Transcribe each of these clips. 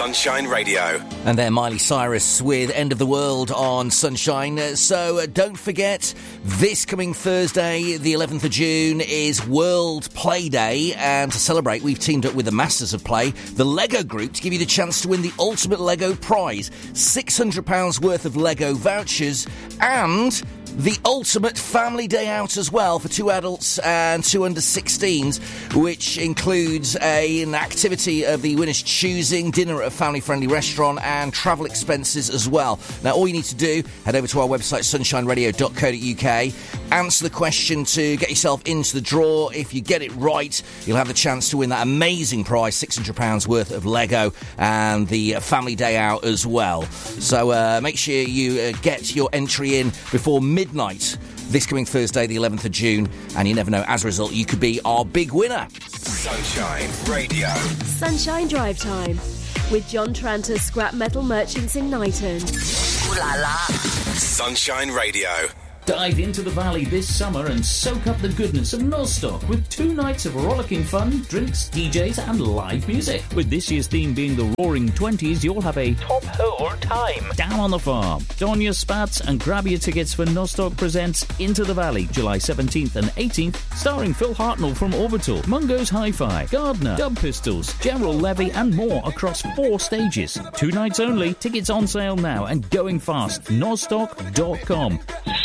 Sunshine Radio. And there, Miley Cyrus with End of the World on Sunshine. So don't forget, this coming Thursday, the 11th of June, is World Play Day. And to celebrate, we've teamed up with the Masters of Play, the Lego Group, to give you the chance to win the ultimate Lego prize. £600 worth of Lego vouchers and the ultimate family day out as well for 2 adults and 2 under 16s, which includes an activity of the winner's choosing, dinner at a family-friendly restaurant and travel expenses as well. Now, all you need to do, head over to our website, sunshineradio.co.uk, answer the question to get yourself into the draw. If you get it right, you'll have the chance to win that amazing prize, £600 worth of Lego and the family day out as well. So make sure you get your entry in before midnight this coming Thursday, the 11th of June, and you never know, as a result, you could be our big winner. Sunshine Radio. Sunshine Drive Time with John Tranter, Scrap Metal Merchants in Knighton. Ooh la la. Sunshine Radio. Dive into the valley this summer and soak up the goodness of Nostock with 2 nights of rollicking fun, drinks, DJs and live music. With this year's theme being the Roaring Twenties, you'll have a top hole time down on the farm. Don your spats and grab your tickets for Nostock Presents Into the Valley, July 17th and 18th, starring Phil Hartnell from Orbital, Mungo's Hi-Fi, Gardner, Dub Pistols, General Levy and more across 4 stages. 2 nights only, tickets on sale now and going fast. Nostock.com.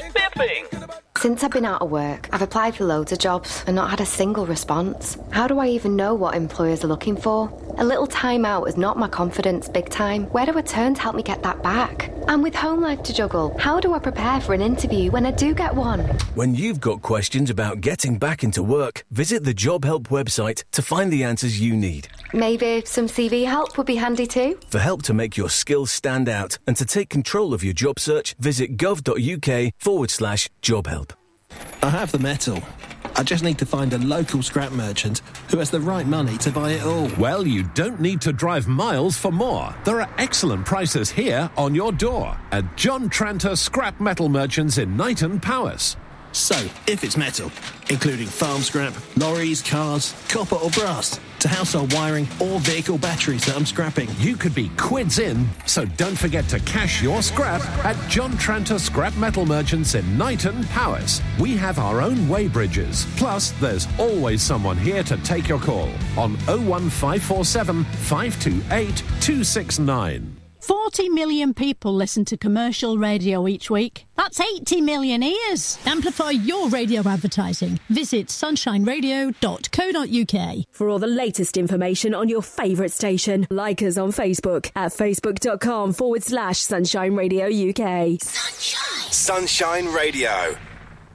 Since I've been out of work, I've applied for loads of jobs and not had a single response. How do I even know what employers are looking for? A little time out has knocked my confidence big time. Where do I turn to help me get that back? And with home life to juggle, how do I prepare for an interview when I do get one? When you've got questions about getting back into work, visit the Job Help website to find the answers you need. Maybe some CV help would be handy too. For help to make your skills stand out and to take control of your job search, visit gov.uk/job help. I have the metal. I just need to find a local scrap merchant who has the right money to buy it all. Well, you don't need to drive miles for more. There are excellent prices here on your door at John Tranter Scrap Metal Merchants in Knighton, Powys. So, if it's metal, including farm scrap, lorries, cars, copper or brass, to household wiring or vehicle batteries that I'm scrapping, you could be quids in, so don't forget to cash your scrap at John Tranter Scrap Metal Merchants in Knighton, Powys. We have our own weighbridges, plus there's always someone here to take your call on 01547 528 269. 40 million people listen to commercial radio each week. That's 80 million ears. Amplify your radio advertising. Visit sunshineradio.co.uk. For all the latest information on your favourite station, like us on Facebook at facebook.com/Sunshine Radio UK. Sunshine Radio.